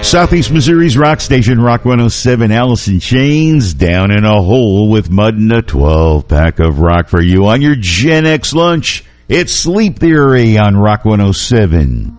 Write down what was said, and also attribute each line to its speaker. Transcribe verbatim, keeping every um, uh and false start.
Speaker 1: Southeast Missouri's rock station, Rock one oh seven. Alice in Chains, Down in a Hole with Mud and a twelve-pack of rock for you on your Gen X lunch. It's Sleep Theory on Rock one oh seven.